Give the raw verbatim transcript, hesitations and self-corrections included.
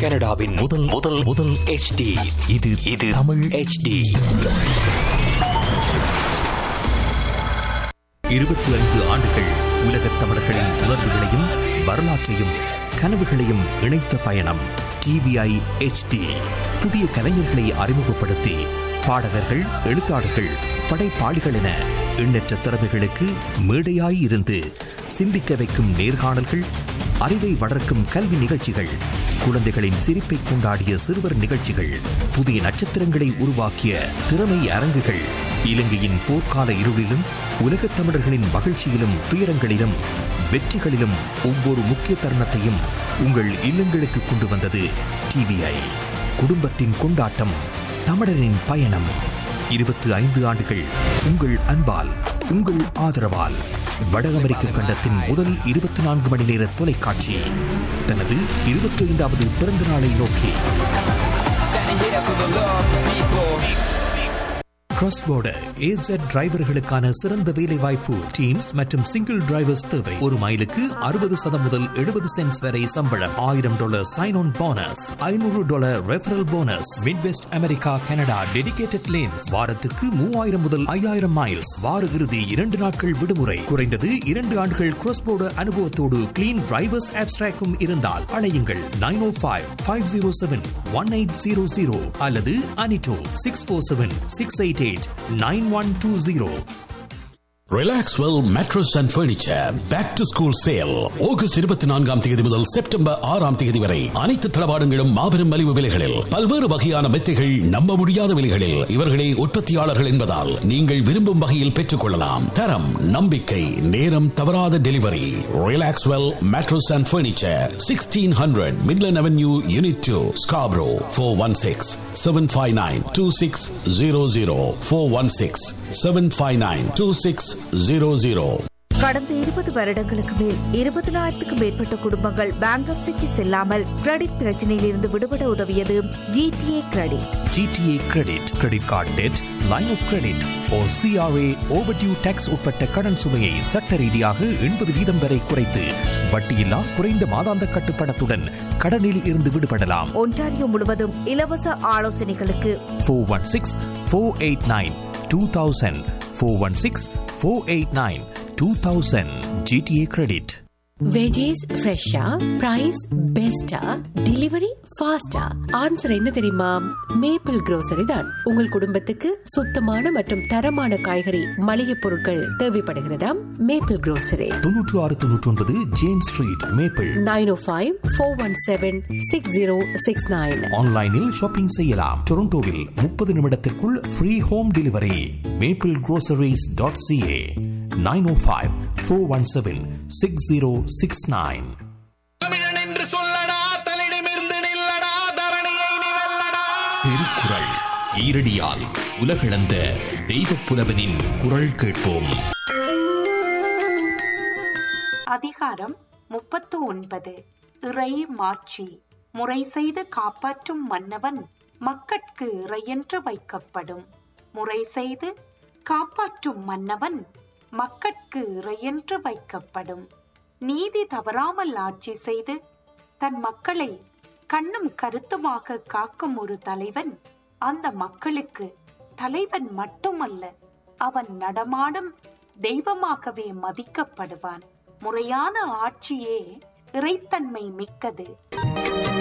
கனடாவின் முதல் முதல் முதல் H D இது இது தமிழ் H D. இருபத்தி ஐந்து ஆண்டுகள் உலகத் தமிழர்களின் உணர்வுகளையும் வரலாற்றையும் கனவுகளையும் இணைத்த பயணம் T V I H D. புதிய கலைஞர்களை அறிமுகப்படுத்தி பாடகர்கள், எழுத்தாளர்கள், படைப்பாளிகள் என எண்ணற்ற திறமைகளுக்கு மேடையாய் இருந்து சிந்திக்க வைக்கும் நேர்காணல்கள், அறிவை வளர்க்கும் கல்வி நிகழ்ச்சிகள், குழந்தைகளின் சிரிப்பை கொண்டாடிய சிறுவர் நிகழ்ச்சிகள், புதிய நட்சத்திரங்களை உருவாக்கிய திறமை அரங்குகள், இலங்கையின் போர்க்கால இருளிலும் உலகத் தமிழர்களின் மகிழ்ச்சியிலும் துயரங்களிலும் வெற்றிகளிலும் ஒவ்வொரு முக்கிய தருணத்தையும் உங்கள் இல்லங்களுக்கு கொண்டு வந்தது T V I. குடும்பத்தின் கொண்டாட்டம், தமிழரின் பயணம். இருபத்தி ஐந்து ஆண்டுகள் உங்கள் அன்பால், உங்கள் ஆதரவால் வட அமெரிக்க கண்டத்தின் முதல் இருபத்தி நான்கு மணி நேர தொலைக்காட்சி தனது இருபத்தி ஐந்தாவது பிறந்த நாளை நோக்கி Cross Border A Z டிரைவர்களுக்கான சிறந்த வேலை வாய்ப்பு. டீம்ஸ் மற்றும் சிங்கிள் டிரைவர்ஸ் தேவை. ஒரு மைலுக்கு அறுபது சதம் முதல் எழுபது சென்ட்ஸ் வரை சம்பளம். ஆயிரம் டாலர் சைன் ஆன் போனஸ், ஐநூறு dollar referral bonus. Midwest America, Canada dedicated lanes. வாரத்துக்கு மூவாயிரம் முதல் ஐயாயிரம் மைல்ஸ். வார இறுதி இரண்டு நாட்கள் விடுமுறை. குறைந்தது இரண்டு ஆண்டுகள் கிராஸ் போர்டர் அனுபவத்தோடு கிளீன் டிரைவர்ஸ் ஆப்ஸ்ட்ராக்கும் இருந்தால் அழையுங்கள் நைன் ஓ five five zero seven one eight zero zero அல்லது அனிட்டோ six four seven six eight eight nine one two zero. Relaxwell Mattress and Furniture Back to School Sale August இருபத்தி நான்காம் தேதி முதல் September ஆறாம் தேதி வரை அனைத்து தளபாடங்களும் மாபெரும் மலிவு விலைகளில், பல்வேறு வகையான மெத்தைகள் நம்ப முடியாத விலைகளில். இவர்களே உற்பத்தியாளர்கள் என்பதால் நீங்கள் விரும்பும் வகையில் பெற்றுக் கொள்ளலாம். தரம், நம்பிக்கை, நேரம் தவறாத delivery. Relaxwell Mattress and Furniture, sixteen hundred Midland Avenue, Unit two, Scarborough. four one six seven five nine two six zero zero four one six seven five nine two six zero zero. கடந்த இருபது வருடங்களுக்கு மேல் இருபதினாயிரத்துக்கும் மேற்பட்ட குடும்பங்கள் பேங்க்ரப்சிக்கு செல்லாமல் credit பிரச்சனையில் இருந்து விடுபட உதவியது G T A credit. G T A credit, credit card dead, line of credit O C R A overdue tax உட்பட்ட கடன் சுமையை சட்ட ரீதியாக எண்பது வீதம் வரை குறைத்து வட்டியில்லா குறைந்த மாதாந்த கட்டுப்பணத்துடன் கடனில் இருந்து விடுபடலாம். ஒன்டாரியோ முழுவதும் இலவச ஆலோசனைகளுக்கு four one six four eight nine two thousand four one six four eight nine two thousand. G T A credit. Veggies ஃப்ரெஷ்ஷா, பிரைஸ் பெஸ்டா, டெலிவரி ஃபாஸ்டா. ஆன்சர் என்ன தெரியுமா? மேப்பிள் grocery தான். உங்கள் குடும்பத்துக்கு சுத்தமான மற்றும் தரமான காய்கறி மளிகை பொருட்கள் தேவைப்படுகிறதா? Maple grocery. தொன்னூற்று ஆறு தொன்னூற்றி ஒன்பது ஜேம்ஸ் ஸ்ட்ரீட், மேப்பிள். நைன் ஓ five four one seven six zero six nine. ஆன்லைனில் ஷாப்பிங் செய்யலாம். டொரண்டோவில் முப்பது நிமிடத்திற்குள் free home delivery. Maple groceries dot C A nine oh five four one seven six zero six nine. தமிழன் என்று சொல்லடா, தலிடமிருந்து நில்லடா, தரணியை நீ வெல்லடா. திருக்குறள் ஈரடியால் உலகளந்த தெய்வப் புலவனின் குரல் கேட்போம். அதிகாரம் முப்பத்து ஒன்பது. இறை மாட்சி. முறை செய்து காப்பாற்றும் மன்னவன் மக்கட்கு இறையென்று வைக்கப்படும். முறை செய்து காப்பாற்றும் மன்னவன் மக்கட்கு இறையென்று வைக்கப்படும். நீதி தவறாமல் ஆட்சி செய்து தன் மக்களை கண்ணும் கருத்துமாக காக்கும் ஒரு தலைவன் அந்த மக்களுக்கு தலைவன் மட்டுமல்ல, அவன் நடமாடும் தெய்வமாகவே மதிக்கப்படுவான். முறையான ஆட்சியே இறைத்தன்மை மிக்கது.